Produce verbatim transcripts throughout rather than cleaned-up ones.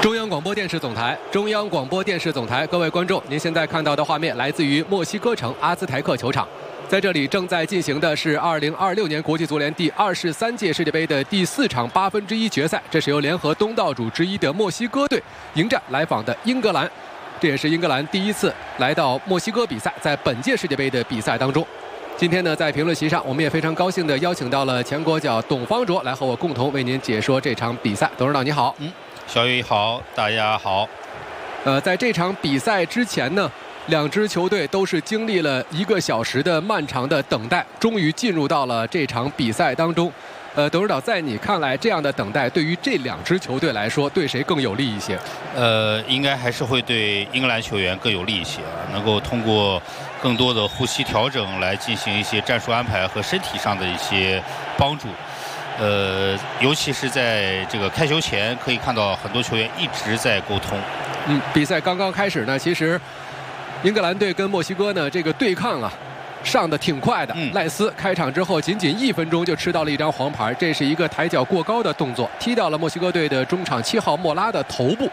中央广播电视总台，中央广播电视总台，各位观众，您现在看到的画面来自于墨西哥城阿兹台克球场，在这里正在进行的是二零二六年国际足联第二十三届世界杯的第四场八分之一决赛，这是由联合东道主之一的墨西哥队迎战来访的英格兰，这也是英格兰第一次来到墨西哥比赛，在本届世界杯的比赛当中。今天呢，在评论席上，我们也非常高兴地邀请到了前国脚董方卓来和我共同为您解说这场比赛。董事长你好。 嗯，小雨好，大家好。 呃，在这场比赛之前呢，两支球队都是经历了一个小时的漫长的等待，终于进入到了这场比赛当中。呃，董事长，在你看来，这样的等待对于这两支球队来说，对谁更有利一些？ 呃，应该还是会对英格兰球员更有利一些，能够通过更多的呼吸调整来进行一些战术安排和身体上的一些帮助。呃，尤其是在这个开球前，可以看到很多球员一直在沟通。 嗯，比赛刚刚开始呢，其实英格兰队跟墨西哥呢这个对抗啊，上的挺快的。 嗯、 赖斯开场之后仅仅一分钟就吃到了一张黄牌，这是一个抬脚过高的动作，踢到了墨西哥队的中场七号莫拉的头部。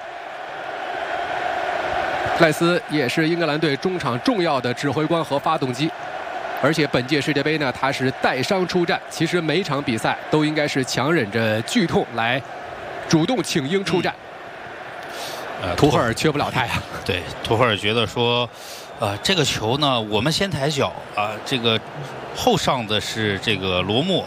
赖斯也是英格兰队中场重要的指挥官和发动机，而且本届世界杯呢，他是带伤出战。其实每场比赛都应该是强忍着剧痛来主动请缨出战。 嗯、呃， 图赫尔缺不了他呀。 对，图赫尔觉得说，呃，这个球呢，我们先抬脚啊、呃，这个后上的是这个罗莫。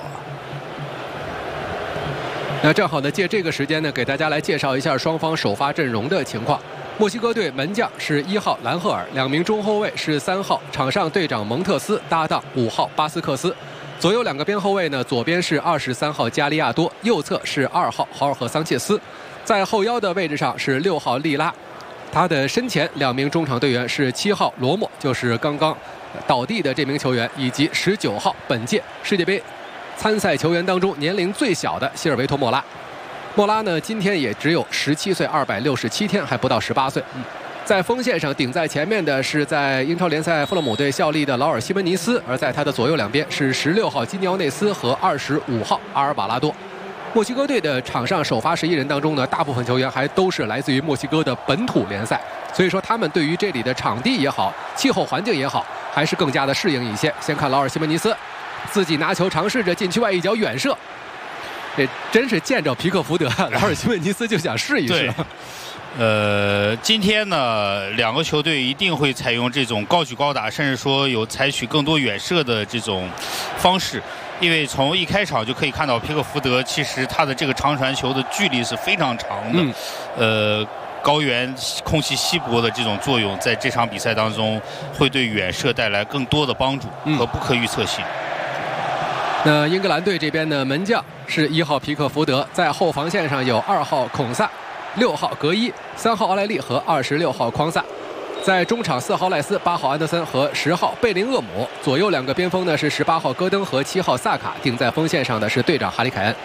那正好呢，借这个时间呢，给大家来介绍一下双方首发阵容的情况。墨西哥队门将是一号兰赫尔，两名中后卫是三号场上队长蒙特斯搭档五号巴斯克斯，左右两个边后卫呢，左边是二十三号加利亚多，右侧是二号豪尔赫桑切斯，在后腰的位置上是六号利拉，他的身前两名中场队员是七号罗莫，就是刚刚倒地的这名球员，以及十九号本届世界杯参赛球员当中年龄最小的希尔维托莫拉。莫拉呢，今天也只有十七岁，二百六十七天，还不到十八岁。嗯，在锋线上顶在前面的是在英超联赛富勒姆队效力的劳尔西门尼斯，而在他的左右两边是十六号基尼奥内斯和二十五号阿尔瓦拉多。墨西哥队的场上首发十一人当中呢，大部分球员还都是来自于墨西哥的本土联赛，所以说他们对于这里的场地也好，气候环境也好，还是更加的适应一些。先看劳尔西门尼斯自己拿球尝试着禁区外一脚远射。这真是见着皮克福德，劳尔西门尼斯就想试一试。 呃，今天呢，两个球队一定会采用这种高举高打，甚至说有采取更多远射的这种方式。因为从一开场就可以看到，皮克福德其实他的这个长传球的距离是非常长的。嗯、呃，高原空气稀薄的这种作用，在这场比赛当中会对远射带来更多的帮助和不可预测性。嗯那英格兰队这边呢，门将是一号皮克福德，在后防线上有二号孔萨、六号格伊、三号奥莱利和二十六号匡萨，在中场四号赖斯、八号安德森和十号贝林厄姆，左右两个边锋呢是十八号戈登和七号萨卡，顶在锋线上的是队长哈里凯恩。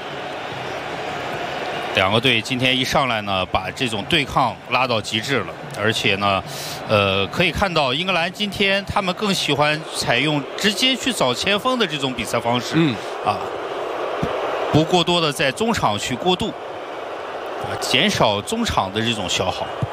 两个队今天一上来呢，把这种对抗拉到极致了，而且呢，呃，可以看到英格兰今天他们更喜欢采用直接去找前锋的这种比赛方式，嗯，啊，不过多的在中场去过渡，啊，减少中场的这种消耗。